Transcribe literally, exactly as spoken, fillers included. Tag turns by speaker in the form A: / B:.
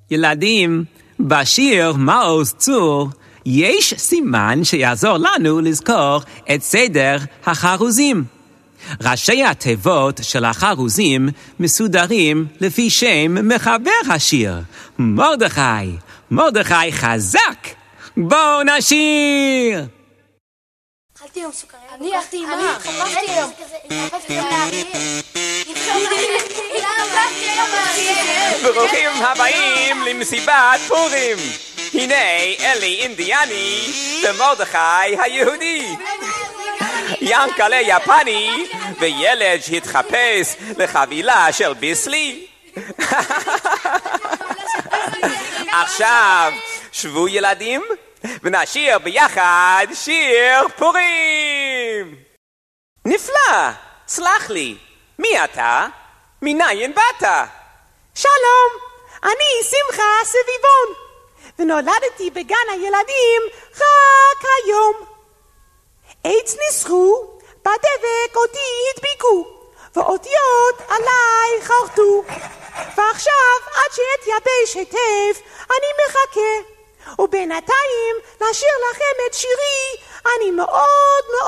A: ילדים, בשיר מעוז צור יש סימן שיעזור לנו לזכור את סדר החרוזים. ראשי התיבות של החרוזים מסודרים לפי שם מחבר השיר, מרדכי. מרדכי חזק. בואו נשיר.
B: אכלתי יום סוכריה.
C: אני אכלתי עם מה?
B: חפשתי יום. חפשתי יום.
A: ברוכים הבאים למסיבת פורים. הנה אלי אינדיאני ומרדכי היהודי. ינקלה יפני וילד שהתחפש לחבילה של ביסלי. עכשיו שבו ילדים ונשיר ביחד שיר פורים. נפלא, סלח לי, מי אתה? מניין באת?
D: שלום, אני שמחה סביבון ונולדתי בגן הילדים רק היום. עץ ניסחו, בדבק אותי הדביקו ואותיות עליי חרטו, ועכשיו עד שאתייבש היטב אני מחכה, ובינתיים לשיר לכם את שירי אני מאוד מאוד